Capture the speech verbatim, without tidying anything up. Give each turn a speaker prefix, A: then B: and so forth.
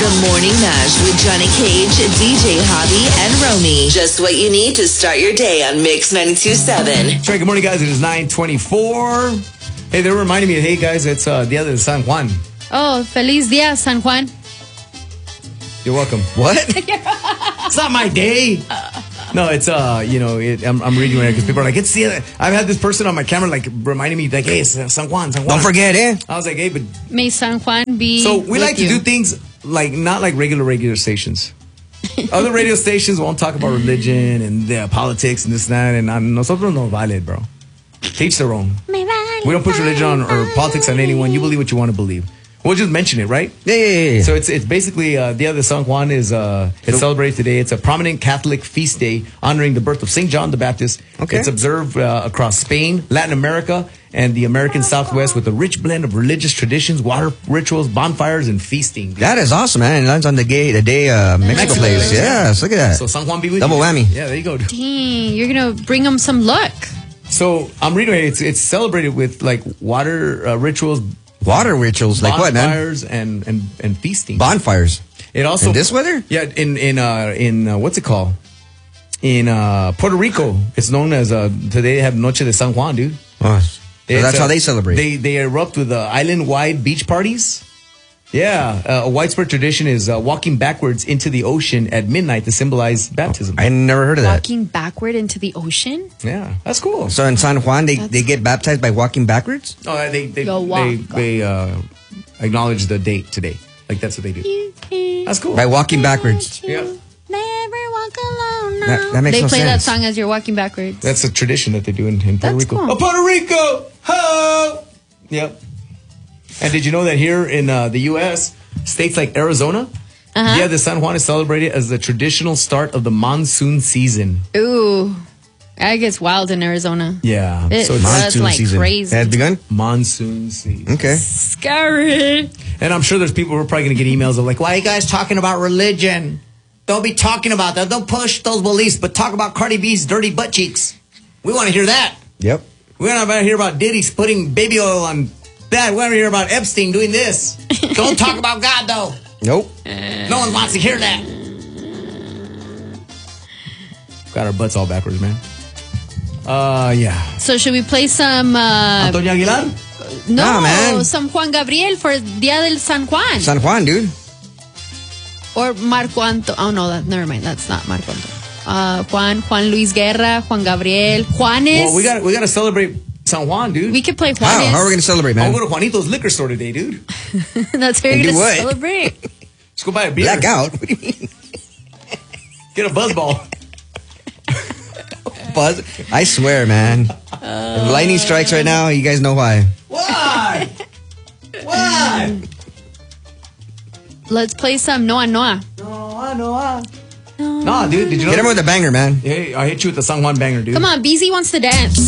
A: The Morning Mash with Johnny Cage, D J Hobby, and Romy. Just what you need to start your day on Mix ninety-two point seven.
B: That's right. Good morning, guys. It is nine twenty-four. Hey, they're reminding me, hey, guys, it's uh, Dia de San Juan.
C: Oh, feliz dia, San Juan.
B: You're welcome. What? It's not my day. No, it's, uh, you know, it, I'm, I'm reading right because people are like, it's the other. I've had this person on my camera, like, reminding me, like, hey, it's San Juan, San Juan.
D: Don't forget, eh?
B: I was like, hey, but.
C: May San Juan be.
B: So we
C: with
B: like to
C: you.
B: do things like, not like regular, regular stations. Other radio stations won't talk about religion and uh, politics and this and that. And uh, nosotros no vale, bro. Teach their own. We don't push religion on or politics on anyone. You believe what you want to believe. We'll just mention it, right?
D: Yeah, yeah, yeah. yeah.
B: So it's it's basically uh, Dia de San Juan is uh, it's
D: So-
B: celebrated today. It's a prominent Catholic feast day honoring the birth of Saint John the Baptist.
D: Okay.
B: It's observed uh, across Spain, Latin America, and the American Southwest with a rich blend of religious traditions, water rituals, bonfires, and feasting.
D: That is awesome, man. It lands on the day, the day uh, Mexico
B: Mexico
D: plays.
B: plays, yeah.
D: Yes, look at that.
B: So San Juan be with
D: Double
B: you.
D: whammy.
B: Yeah, there you go.
C: Dang, you're gonna bring them some luck.
B: So I'm reading it. It's it's celebrated with like water uh, rituals,
D: Water rituals, like what, man?
B: bonfires, and and and feasting.
D: Bonfires.
B: It also
D: In this weather?
B: Yeah, in in uh in uh, what's it called? In uh Puerto Rico, it's known as uh today they have Noche de San Juan, dude.
D: Oh, so
B: It's,
D: that's
B: uh,
D: how they celebrate.
B: They they erupt with uh, island-wide beach parties. Yeah, uh, a widespread tradition is uh, walking backwards into the ocean at midnight to symbolize baptism.
D: I never heard of that.
C: Walking backward into the ocean.
B: Yeah, that's cool.
D: So in San Juan, they, they get baptized by walking backwards?
B: Oh, they they
C: Go walk,
B: they,
C: go.
B: they uh, acknowledge the date today. Like that's what they do. That's cool.
D: By walking backwards.
B: Yeah,
C: Never walk alone.
D: That, that makes
C: They
D: no
C: play that
D: sense.
C: song as you're walking backwards.
B: that's a tradition that they do in, in Puerto
C: That's
B: Rico.
C: cool.
B: Oh, Puerto Rico! Ho! Yep. And did you know that here in uh, the U S, states like Arizona,
C: Uh-huh.
B: Dia de San Juan is celebrated as the traditional start of the monsoon season.
C: Ooh, that gets wild in Arizona.
B: Yeah.
C: It
B: so it's
C: does
D: Monsoon
C: like
D: season.
C: crazy.
D: Has begun?
B: monsoon season.
D: Okay.
C: Scary.
B: And I'm sure there's people who are probably going to get emails of like, why are you guys talking about religion? Don't be talking about that. Don't push those beliefs, but talk about Cardi B's dirty butt cheeks. We want to hear that.
D: Yep.
B: We want to hear about Diddy putting baby oil on that. We want to hear about Epstein doing this. Don't talk about God, though.
D: Nope.
B: No one wants to hear that. Got our butts all backwards, man. Uh, yeah.
C: So should we play some? Uh,
B: Antonio Aguilar?
C: no,
D: Nah, man.
C: some Juan Gabriel for Dia del San Juan
D: San Juan, dude.
C: or Marco Anto. Oh no, that never mind. That's not Marco Anto. Uh, Juan, Juan Luis Guerra, Juan Gabriel, Juanes.
B: Well, we got we got to celebrate San Juan, dude.
C: We could play
D: How?
C: Juanes.
D: How are we going to celebrate, man?
B: I'll go to Juanito's liquor store today, dude.
C: That's how
D: And
C: you're
D: do
C: gonna
D: what?
C: celebrate.
B: Let's go buy a beer.
D: Black out? What do you mean?
B: Get a buzz ball.
D: Buzz? I swear, man. If lightning strikes right now, you guys know why.
B: Why? Why?
C: Let's play some Noah Noah.
B: No, no, no. Nah, dude. Did you know?
D: Get him with a banger, man.
B: Hey, I hit you with the San Juan banger, dude.
C: Come on, B Z wants to dance.